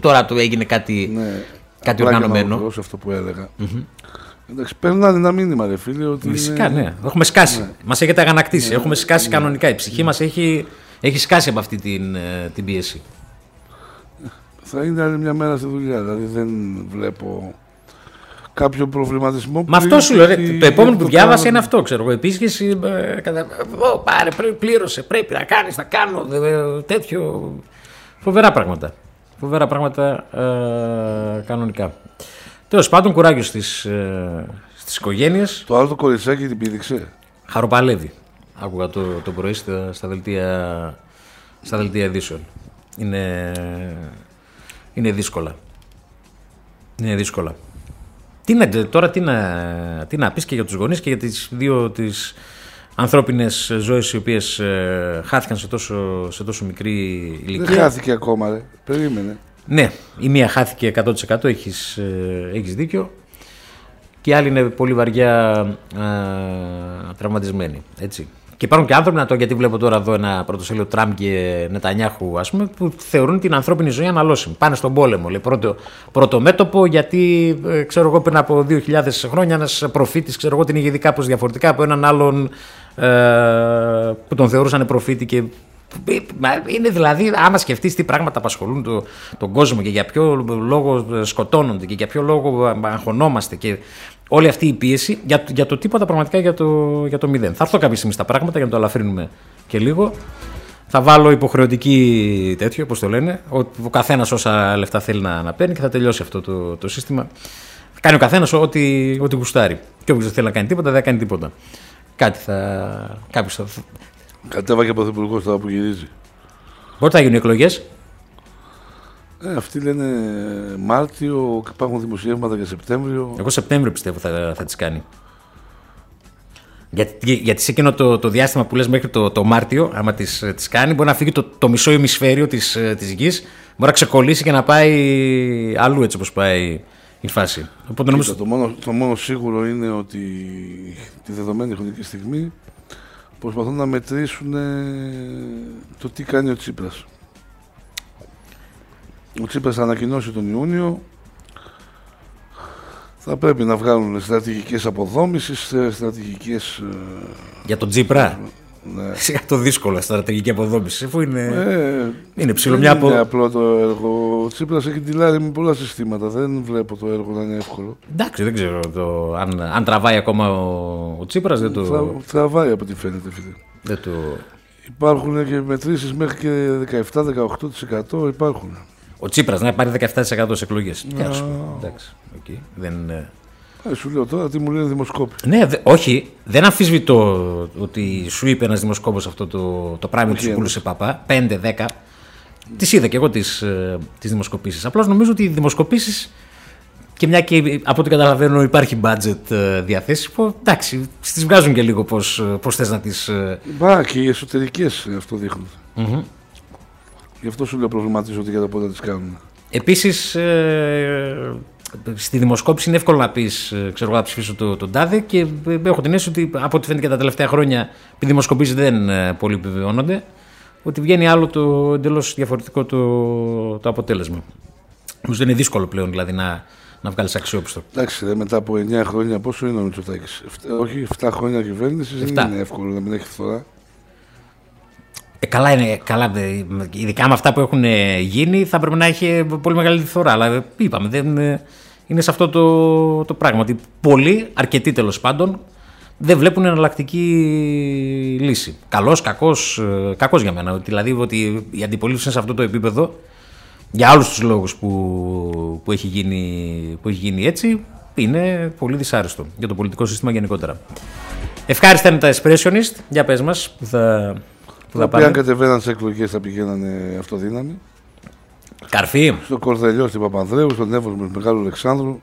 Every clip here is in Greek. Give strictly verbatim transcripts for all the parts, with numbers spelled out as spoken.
τώρα του έγινε κάτι, ναι, κάτι οργανωμένο. Να αυτό που έλεγα. Mm-hmm. Εντάξει, περνάνε ένα μήνυμα, ρε φίλε. Ότι φυσικά, είναι... ναι. Έχουμε σκάσει. Ναι. Μας έχετε αγανακτήσει. Ναι, Έχουμε σκάσει ναι, κανονικά. Η ψυχή ναι. μας έχει, έχει σκάσει από αυτή την, την πίεση. Θα είναι άλλη μια μέρα στη δουλειά. Δηλαδή δεν βλέπω κάποιο προβληματισμό. Μα αυτό σου λέω. Το επόμενο που διάβασα κάνω... είναι αυτό. Ξέρω εγώ. Επίσκεψη. Ε, κατα... Ω, πάρε, πρέ, πλήρωσε. Πρέπει να κάνει, να κάνω. Δε, τέτοιο. Φοβερά πράγματα. Φοβερά πράγματα ε, κανονικά. Τέλος πάντων, κουράγιο στις, ε, στις οικογένειες. Το άλλο το κοριτσάκι την πήδηξε. Χαροπαλεύει. Άκουγα το, το πρωί στα, στα, δελτία, στα δελτία ειδήσεων. Είναι, είναι δύσκολα. Είναι δύσκολα. Τι να, τώρα τι να, τι να πεις και για τους γονείς και για τις δύο τις ανθρώπινες ζωές οι οποίες ε, χάθηκαν σε τόσο, σε τόσο μικρή ηλικία. Δεν χάθηκε ακόμα, ρε. Περίμενε. Ναι, η μία χάθηκε εκατό τοις εκατό, έχεις, ε, έχεις δίκιο, και η άλλη είναι πολύ βαριά ε, τραυματισμένη, έτσι. Και υπάρχουν και άνθρωποι, να το, γιατί βλέπω τώρα εδώ ένα πρωτοσέλιδο Τραμπ και Νετανιάχου, ας πούμε, που θεωρούν την ανθρώπινη ζωή αναλώσιμη. Πάνε στον πόλεμο, λέει, πρώτο, πρώτο μέτωπο, γιατί ε, ξέρω εγώ πριν από δύο χιλιάδες χρόνια ένας προφήτης, ξέρω εγώ, την είχε δει κάπως διαφορετικά από έναν άλλον ε, που τον θεωρούσαν προφήτη. Και είναι δηλαδή, άμα σκεφτείς τι πράγματα απασχολούν το, τον κόσμο και για ποιο λόγο σκοτώνονται και για ποιο λόγο αγχωνόμαστε και όλη αυτή η πίεση για, για το τίποτα, πραγματικά για το, για το μηδέν. Θα έρθω κάποια στιγμή στα πράγματα για να το ελαφρύνουμε και λίγο. Θα βάλω υποχρεωτική τέτοιο, όπως το λένε, ο, ο καθένας όσα λεφτά θέλει να, να παίρνει και θα τελειώσει αυτό το, το σύστημα. Θα κάνει ο καθένας ό,τι, ό,τι γουστάρει. Και όποιος δεν θέλει να κάνει τίποτα, δεν θα κάνει τίποτα. Κάτι θα. Κάποιος θα. Κατέβα και πρωθυπουργός τώρα που γυρίζει. Πότε θα γίνουν οι εκλογές? Ε, αυτοί λένε Μάρτιο, υπάρχουν δημοσιεύματα για Σεπτέμβριο. Εγώ Σεπτέμβριο πιστεύω θα, θα τις κάνει. Γιατί, γιατί σε εκείνο το, το διάστημα που λες μέχρι το, το Μάρτιο, άμα τις, τις κάνει, μπορεί να φύγει το, το μισό ημισφαίριο της, της γης, μπορεί να ξεκολλήσει και να πάει αλλού, έτσι όπως πάει η φάση. Οπότε, νομίζω... Κοίτα, το, μόνο, το μόνο σίγουρο είναι ότι τη δεδομένη χρονική στιγμή προσπαθούν να μετρήσουν το τι κάνει ο Τσίπρας. Ο Τσίπρας θα ανακοινώσει τον Ιούνιο. Θα πρέπει να βγάλουν στρατηγικές αποδόμησης, στρατηγικές... Για τον Τσίπρα. Ναι. Σιγά το δύσκολο, στρατηγική αποδόμηση. Αφού είναι, ε, είναι ψηλό μια από... Είναι απλό το έργο. Ο Τσίπρας έχει τυλάρει με πολλά συστήματα. Δεν βλέπω το έργο να είναι εύκολο. Εντάξει, δεν ξέρω το, αν, αν τραβάει ακόμα ο, ο Τσίπρας. Δεν το... Τρα, τραβάει από ό,τι φαίνεται, φίλε. Δεν το... Υπάρχουν και μετρήσεις μέχρι και δεκαεπτά με δεκαοκτώ τοις εκατό υπάρχουν. Ο Τσίπρας να πάρει δεκαεπτά τοις εκατό στις εκλογές. Yeah. Εντάξει, okay. Δεν... Ε, σου λέω τώρα τι μου λένε δημοσκόποι. Ναι, δε, όχι, δεν αμφισβητώ ότι σου είπε ένας δημοσκόπος αυτό το, το πράγμα που σου πούλησε παπά. πέντε δέκα. Τις είδα και εγώ τις, τις δημοσκοπήσεις. Απλώς νομίζω ότι οι δημοσκοπήσεις, και μια και από ό,τι καταλαβαίνω υπάρχει budget διαθέσιμο, εντάξει, τις βγάζουν και λίγο πώς, πώς θες να τις... Μπα, και οι εσωτερικές αυτό δείχνουν. Mm-hmm. Γι' αυτό σου λέω προβληματίζονται για το πότε τις κάνουν. Επίσης, ε, στη δημοσκόπηση είναι εύκολο να πεις, ξέρω εγώ, να ψηφίσω τον το τάδε, και έχω την αίσθηση ότι από ό,τι φαίνεται και τα τελευταία χρόνια, οι δημοσκοπήσεις δεν πολύ επιβεβαιώνονται, ότι βγαίνει άλλο το εντελώς διαφορετικό το, το αποτέλεσμα. Νομίζω είναι δύσκολο πλέον δηλαδή να, να βγάλεις αξιόπιστο. Εντάξει, δε, μετά από εννιά χρόνια πόσο είναι ο Μητσοτάκης? Όχι, επτά χρόνια κυβέρνησης, δεν είναι εύκολο να μην έχει φθορά. Ε, καλά είναι, καλά, ειδικά με αυτά που έχουν γίνει θα πρέπει να έχει πολύ μεγάλη διαφορά. Αλλά είπαμε, δεν, είναι σε αυτό το, το πράγμα. Ότι πολλοί, αρκετοί τέλος πάντων, δεν βλέπουν εναλλακτική λύση. Καλός, κακός, κακός για μένα. Δηλαδή ότι η αντιπολίτευση είναι σε αυτό το επίπεδο για όλους τους λόγους που, που, έχει γίνει, που έχει γίνει έτσι, είναι πολύ δυσάρεστο για το πολιτικό σύστημα γενικότερα. Ευχάριστα είναι τα expressionist. Για πες μας που θα... Τα οποία αν κατεβαίναν σε εκλογές θα πηγαίνανε αυτοδύναμοι. Καρφί. Στο Κορδελιό στην Παπανδρέου, στον Εύωσμο του Μεγάλου Αλεξάνδρου.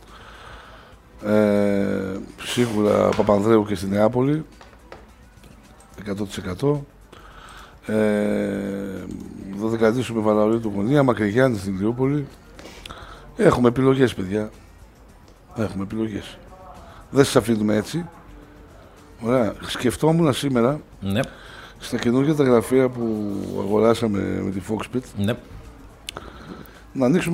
Ε, σίγουρα Παπανδρέου και στη Νεάπολη. εκατό τοις εκατό. Ε, Δωδεκατήσου με Βαλαωρίου του Γωνία, Μακρυγιάννη στην Ηλιούπολη. Έχουμε επιλογές, παιδιά. Έχουμε επιλογές. Δεν σας αφήνουμε έτσι. Ωραία. Σκεφτόμουν σήμερα. Ναι. Στα καινούργια τα γραφεία που αγοράσαμε με τη Foxpit, ναι. να ανοίξουμε